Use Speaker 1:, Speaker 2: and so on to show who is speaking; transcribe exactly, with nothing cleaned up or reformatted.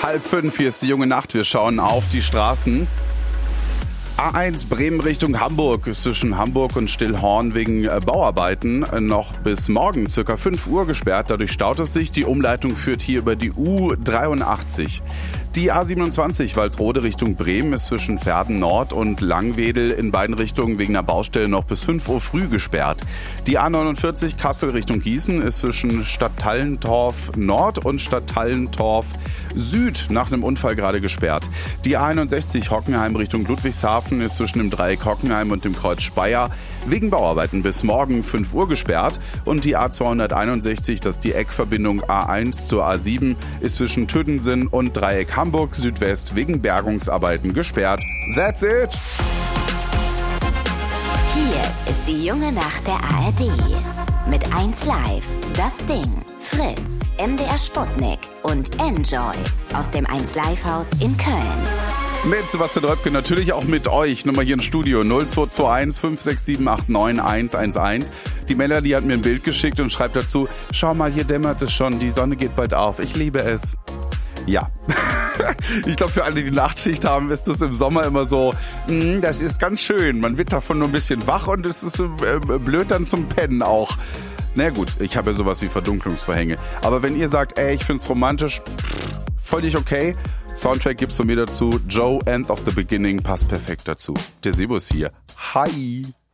Speaker 1: Halb fünf, hier ist die junge Nacht. Wir schauen auf die Straßen. A eins Bremen Richtung Hamburg ist zwischen Hamburg und Stillhorn wegen Bauarbeiten noch bis morgen circa fünf Uhr gesperrt. Dadurch staut es sich. Die Umleitung führt hier über die U dreiundachtzig. Die A siebenundzwanzig Walsrode Richtung Bremen ist zwischen Verden Nord und Langwedel in beiden Richtungen wegen einer Baustelle noch bis fünf Uhr früh gesperrt. Die A neunundvierzig Kassel Richtung Gießen ist zwischen Stadthallentorf Nord und Stadthallentorf Süd nach einem Unfall gerade gesperrt. Die A einundsechzig Hockenheim Richtung Ludwigshafen ist zwischen dem Dreieck Hockenheim und dem Kreuz Speyer wegen Bauarbeiten bis morgen fünf Uhr gesperrt. Und die A zweihunderteinundsechzig, das ist die Eckverbindung A eins zur A sieben, ist zwischen Tüdingen und Dreieck Hamburg Südwest wegen Bergungsarbeiten gesperrt. That's it!
Speaker 2: Hier ist die junge Nacht der A R D. Mit eins Live, Das Ding, Fritz, M D R Sputnik und Enjoy aus dem eins Live Haus in Köln.
Speaker 1: Mit Sebastian Röpke, natürlich auch mit euch. Nummer hier im Studio null zwei zwei eins fünf sechs sieben acht neun eins eins eins. Die Melanie hat mir ein Bild geschickt und schreibt dazu: Schau mal, hier dämmert es schon, die Sonne geht bald auf. Ich liebe es. Ja. Ich glaube, für alle, die Nachtschicht haben, ist das im Sommer immer so, mh, das ist ganz schön. Man wird davon nur ein bisschen wach und es ist äh, blöd dann zum Pennen auch. Na gut, ich habe ja sowas wie Verdunklungsvorhänge. Aber wenn ihr sagt, ey, ich find's romantisch, pff, völlig okay. Soundtrack gibt's von mir dazu. Joe, End of the Beginning, passt perfekt dazu. Der Sebus hier. Hi.